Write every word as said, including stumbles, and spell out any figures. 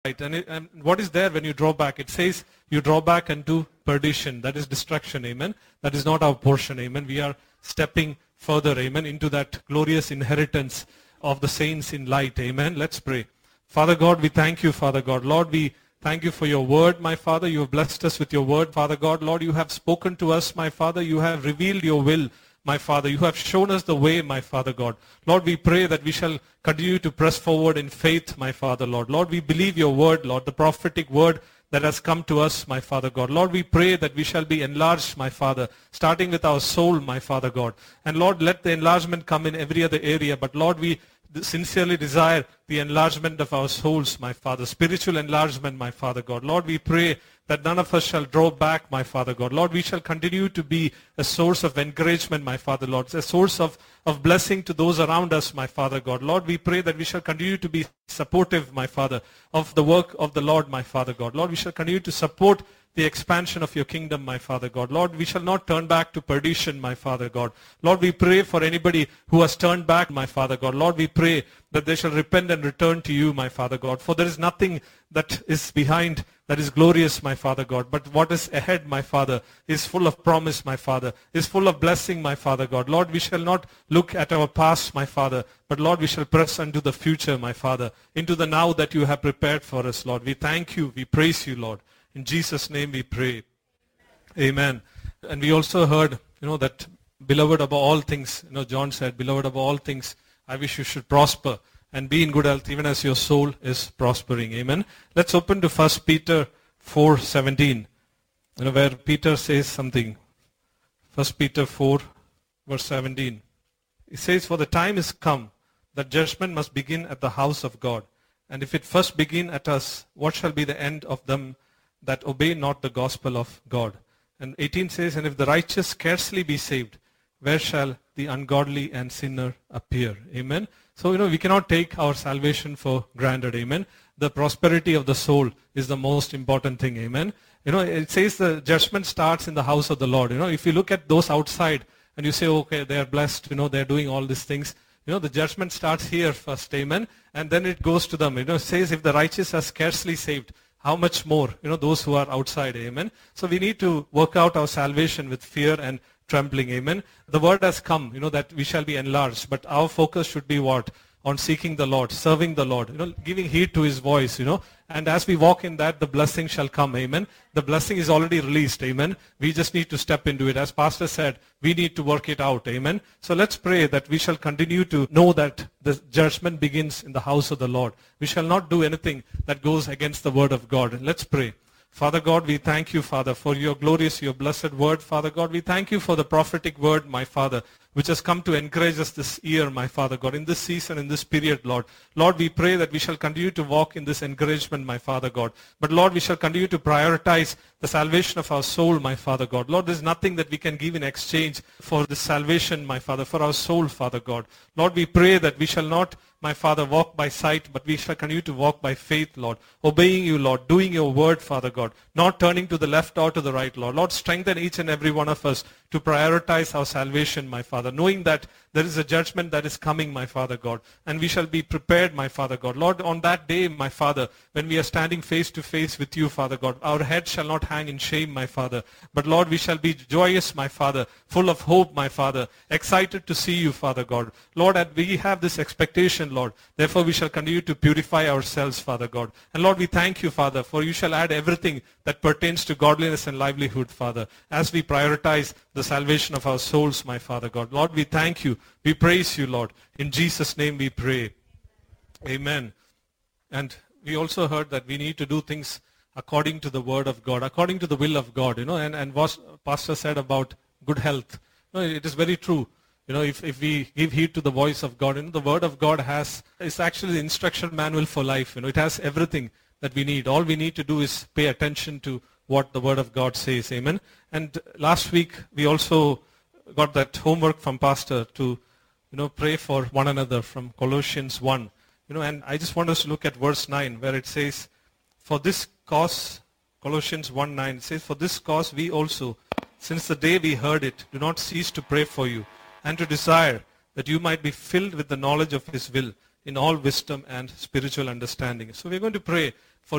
And, it, and what is there when you draw back? It says you draw back unto perdition. That is destruction, amen. That is not our portion, amen. We are stepping further, amen, into that glorious inheritance of the saints in light, amen. Let's pray. Father God, we thank you, Father God. Lord, we thank you for your word, my Father. You have blessed us with your word, Father God. Lord, you have spoken to us, my Father. You have revealed your will, my Father. You have shown us the way, my Father God. Lord, we pray that we shall continue to press forward in faith, my Father, Lord. Lord, we believe your word, Lord, the prophetic word that has come to us, my Father God. Lord, we pray that we shall be enlarged, my Father, starting with our soul, my Father God. And Lord, let the enlargement come in every other area. But Lord, we sincerely desire the enlargement of our souls, my Father, spiritual enlargement, my Father God. Lord, we pray that none of us shall draw back, my Father God. Lord, we shall continue to be a source of encouragement, my Father, Lord, a source of, of blessing to those around us, my Father God. Lord, we pray that we shall continue to be supportive, my Father, of the work of the Lord, my Father God. Lord, we shall continue to support the expansion of your kingdom, my Father God. Lord, we shall not turn back to perdition, my Father God. Lord, we pray for anybody who has turned back, my Father God. Lord, we pray that they shall repent and return to you, my Father God. For there is nothing that is behind that is glorious, my Father God. But what is ahead, my Father, is full of promise, my Father, is full of blessing, my Father God. Lord, we shall not look at our past, my Father, but Lord, we shall press unto the future, my Father, into the now that you have prepared for us, Lord. We thank you. We praise you, Lord. In Jesus' name we pray. Amen. And we also heard, you know, that beloved above all things, you know, John said, beloved above all things, I wish you should prosper and be in good health even as your soul is prospering. Amen. Let's open to First Peter four seventeen, you know, where Peter says something. First Peter four verse seventeen. He says, for the time is come that judgment must begin at the house of God. And if it first begin at us, what shall be the end of them that obey not the gospel of God? And eighteen says, and if the righteous scarcely be saved, where shall the ungodly and sinner appear? Amen. So, you know, we cannot take our salvation for granted. Amen. The prosperity of the soul is the most important thing. Amen. You know, it says the judgment starts in the house of the Lord. You know, if you look at those outside and you say, okay, they are blessed, you know, they are doing all these things. You know, the judgment starts here first. Amen. And then it goes to them. You know, it says if the righteous are scarcely saved, how much more, you know, those who are outside, amen. So we need to work out our salvation with fear and trembling, amen. The word has come, you know, that we shall be enlarged, but our focus should be what? On seeking the Lord, serving the Lord, you know, giving heed to his voice, you know. And as we walk in that, the blessing shall come, amen. The blessing is already released, amen. We just need to step into it. As Pastor said, we need to work it out, amen. So let's pray that we shall continue to know that the judgment begins in the house of the Lord. We shall not do anything that goes against the word of God. Let's pray. Father God, we thank you, Father, for your glorious, your blessed word, Father God. We thank you for the prophetic word, my Father, which has come to encourage us this year, my Father God, in this season, in this period, Lord. Lord, we pray that we shall continue to walk in this encouragement, my Father God. But Lord, we shall continue to prioritize the salvation of our soul, my Father God. Lord, there's nothing that we can give in exchange for this salvation, my Father, for our soul, Father God. Lord, we pray that we shall not, my Father, walk by sight, but we shall continue to walk by faith, Lord. Obeying you, Lord. Doing your word, Father God. Not turning to the left or to the right, Lord. Lord, strengthen each and every one of us to prioritize our salvation, my Father, knowing that there is a judgment that is coming, my Father God, and we shall be prepared, my Father God. Lord, on that day, my Father, when we are standing face to face with you, Father God, our head shall not hang in shame, my Father, but Lord, we shall be joyous, my Father, full of hope, my Father, excited to see you, Father God. Lord, and we have this expectation, Lord, therefore we shall continue to purify ourselves, Father God. And Lord, we thank you, Father, for you shall add everything that pertains to godliness and livelihood, Father, as we prioritize the salvation of our souls, my Father God. Lord, we thank you. We praise you, Lord. In Jesus' name we pray. Amen. And we also heard that we need to do things according to the word of God, according to the will of God, you know, and, and what Pastor said about good health. You know, it is very true. You know, if, if we give heed to the voice of God, you know, the word of God has, it's actually the instruction manual for life. You know, it has everything that we need. All we need to do is pay attention to what the word of God says. Amen. And last week we also got that homework from Pastor to, you know, pray for one another from Colossians one. You know, and I just want us to look at verse nine where it says, for this cause, Colossians one nine, it says, for this cause we also, since the day we heard it, do not cease to pray for you and to desire that you might be filled with the knowledge of his will in all wisdom and spiritual understanding. So we're going to pray